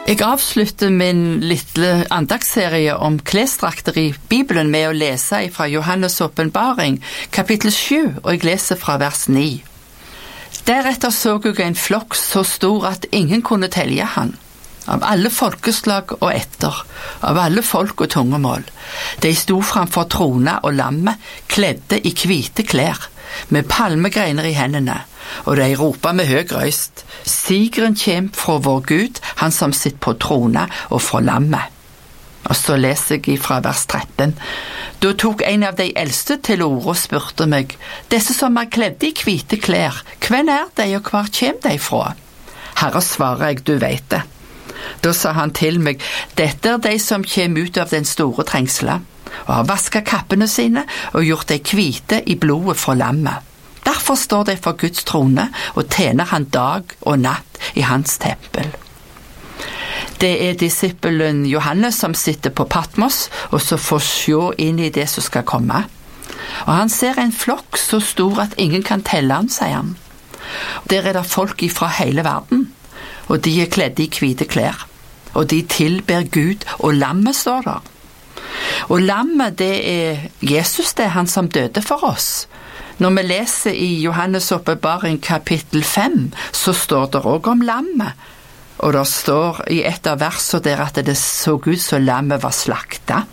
Jeg avslutter min lille andagsserie om klesdrakter i Bibelen med å lese fra Johannes åpenbaring, kapittel 7, og jeg leser fra vers 9. Deretter så jeg en flokk så stor at ingen kunne telje han, av alle folkeslag og etter, av alle folk og tungemål. De sto framfor trona og lammet, kledde i hvite klær, med palmegreiner i hendene, og de ropa med høg røyst: Sigeren kjem fra vår Gud, han som sitter på trona, og fra lammet. Og så leser jeg fra vers 13. Da tok en av de eldste til orde og spurte meg: Disse som er kledde i hvite klær, hvem er de, og hvor kjem de fra? Herre, svarer jeg, du vet det. Da sa han til meg: Dette er de som kjem ut av den store trengselen, og har vasket kappene sine og gjort de hvite i blodet fra lammet. Derfor står de for Guds trone og tjener han dag og natt i hans tempel. Det er disippelen Johannes som sitter på Patmos og så får se inn i det som skal komme. Og han ser en flokk så stor at ingen kan telle han, sier han. Der er det folk fra hele verden, og de er kledde i hvite klær. Og de tilber Gud, og lammet står der. Og lammet, det er Jesus, det er han som døde for oss. Når vi leser i Johannes åpenbaring kapittel 5, så står det også om lammet. Og det står i et av versene der at det så ut som lammet var slaktet.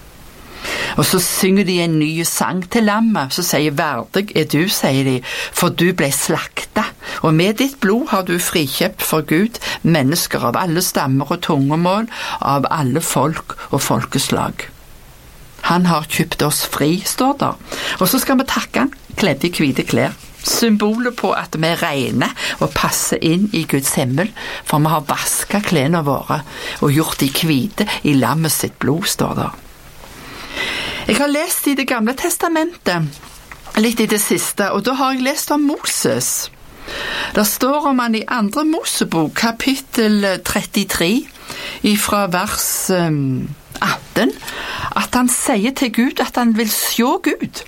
Og så synger de en ny sang til lammet, så sier verdig er du, sier de, for du ble slaktet. Og med ditt blod har du frikjøpt for Gud mennesker av alle stammer og tungemål, av alle folk og folkeslag. Han har kjøpt oss fri, står der. Og så skal vi takke han, kledd i hvite klær. Symbolet på at vi er rene og passer inn i Guds himmel, for vi har vasket klærne våre og gjort de hvite i lammet sitt blod, står der. Jeg har lest i Det gamle testamentet, litt i det siste, og da har jeg lest om Moses. Det står om han i 2. Mosebok, kapittel 33, fra vers 18, at han sier til Gud at han vil se Gud.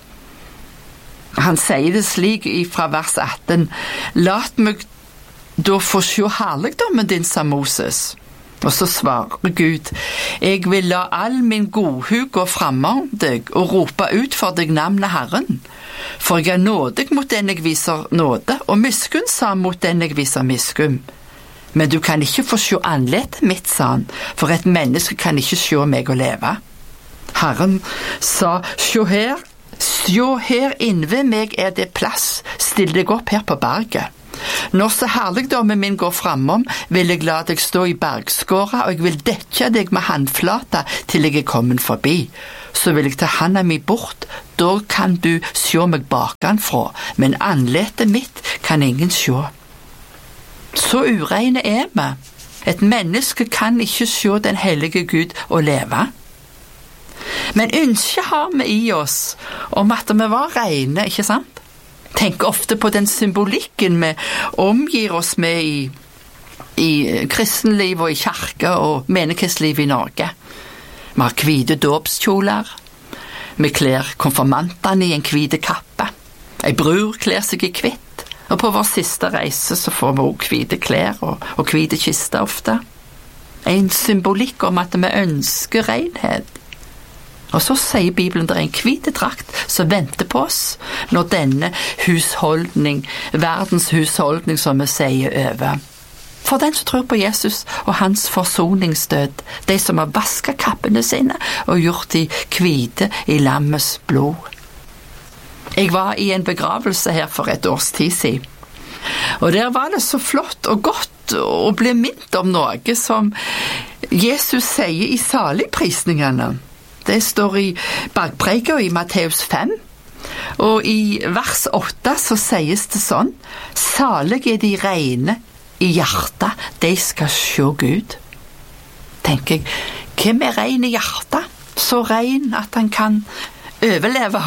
Han sier det slik fra vers 18: Lat meg da få se herligdommen din, sa Moses. Og så svarer Gud: Jeg vil la all min godhug gå framom deg og rope ut for deg navnet Herren. For jeg er nådig mot den jeg viser nåde, og miskunnsam mot den jeg viser miskunn. Men du kan ikke få se ansiktet mitt, sa han, for et menneske kan ikke se meg og leve. Herren sa: Se her inne ved meg er det plass, still deg opp her på berget. Når så herligdommen min går framom, vil jeg la deg stå i bergskåra, og jeg vil dekke deg med handflata til jeg er kommet forbi. Så vil jeg ta handa mi bort, da kan du se meg bakenfra, men ansiktet mitt kan ingen se. Så ureine er vi. Et menneske kan ikke se den hellige Gud og leve. Men ønske har vi i oss om at vi var rene, ikke sant? Tenk ofte på den symbolikken vi omgir oss med i kristenliv og i kirke og menighetsliv i Norge. Vi har hvite dåpskjoler, vi kler konfirmantene i en hvite kappe, en bror kler seg i hvitt, og på vår siste reise så får vi også hvite klær og hvite kister ofte. En symbolikk om at vi ønsker renhet. Og så sier Bibelen det er en hvite drakt som venter på oss når denne husholdning, verdens husholdning som vi sier, over. For den som tror på Jesus og hans forsoningsdød, de som har vasket kappene sine og gjort de hvite i lammets blod. Jeg var i en begravelse her for et års tid siden, og der var det så flott og godt å bli minnet om noe som Jesus sier i saligprisningene. Det står i bergpreken i Matteus 5, og i vers 8 så sies det sånn: Salig er de rene i hjertet, de skal se Gud. Tenker jeg, hvem er ren i hjertet? Så ren at han kan overleve,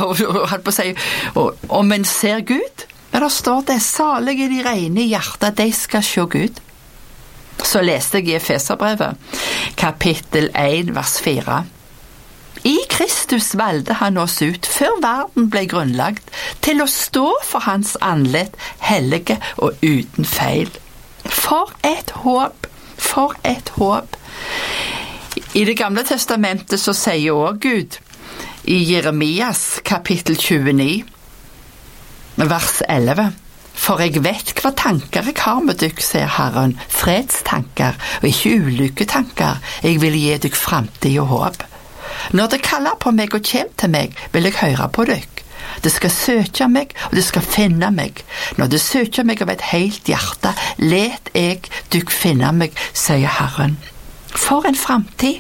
om en ser Gud? Men da står det: Salig er de rene i hjertet, de skal se Gud. Så leste jeg i Efeserbrevet, kapittel 1, vers 4. I Kristus valgte han oss ut før verden ble grunnlagt til å stå for hans anledd, hellige og uten feil. For et håp, For et håp! I det gamle testamentet så sier også Gud i Jeremias kapittel 29, vers 11, «For jeg vet hva tanker jeg har med dykk, sier Herren, fredstanker og ikke ulykketanker. Jeg vil gi dykk fremtid og håp. Når det kaller på meg og kommer til meg, vil jeg høre på dykk. Det skal søke meg, og det skal finne meg. Når det søker meg av et helt hjerte, let jeg dykk finne meg, sier Herren. For en fremtid!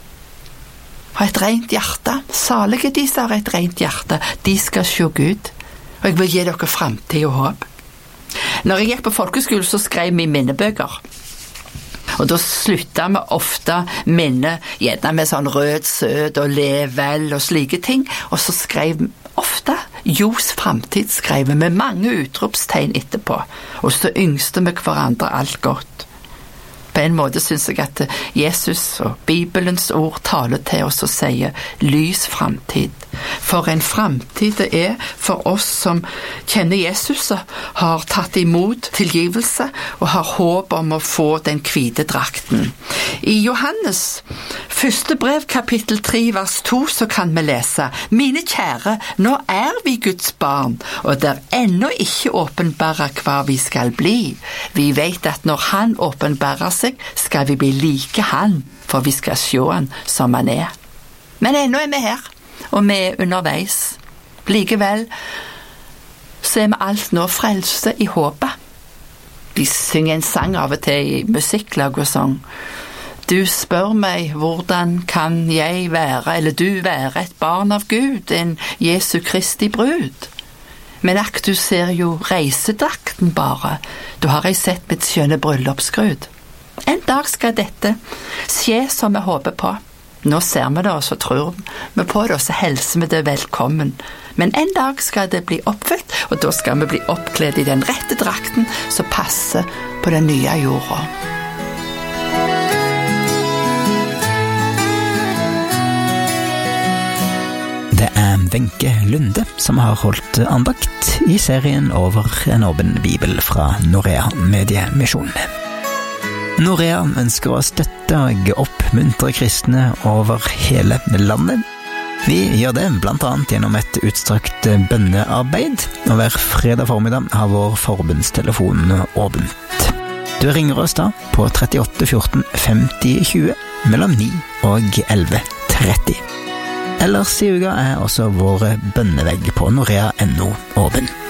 Ha et rent hjerte. Salige de som har et rent hjerte, de skal se Gud. Og jeg vil gi dere fremtid og håp. Når jeg gikk på folkeskole, så skrev vi minnebøker. Og da sluttet vi ofte minne, gjerne med sånn rød sød og lev vel og slike ting. Og så skrev ofte Jos fremtid skrev vi med mange utropstegn etterpå. Og så yngste vi hverandre alt godt. På en måte synes jeg at Jesus og Bibelens ord taler til oss og sier lys fremtid. For en fremtid det er for oss som kjenner Jesus og har tatt imot tilgivelse og har håp om å få den hvite drakten. I Johannes første brev kapittel 3 vers 2 så kan vi lese: Mine kjære, nå er vi Guds barn, og det er ennå ikke åpenbart hva vi skal bli. Vi vet at når han åpenbarer seg, skal vi bli like han, for vi skal se han som han er. Men ennå er vi her, og vi er underveis. Likevel så er vi alt nå frelste i håpet. Vi synger en sang av og til i musikklag og sånn. Du spør meg, hvordan kan jeg være, eller du være et barn av Gud, en Jesu Kristi brud? Men akk, du ser jo reisedrakten bare. Du har jeg sett mitt skjønne bryllupsgrud. En dag skal dette skje som vi håper på. Nå ser vi det, og så tror vi på det, og så hilser vi det velkommen. Men en dag skal det bli oppfylt, og da skal vi bli oppkledd i den rette drakten som passer på den nye jorda. Det er Wenche Lunde som har holdt andakt i serien over en åpen bibel fra Norea Mediemisjon. Norea ønsker å støtte og oppmuntre kristne over hele landet. Vi gjør det blant annet gjennom et utstrakt bønnearbeid, og hver fredag formiddag har vår forbundstelefon åpent. Du ringer oss da på 38 14 50 20 mellom 9 og 11:30. Ellers i uka er også vår bønnevegg på norea.no åpen.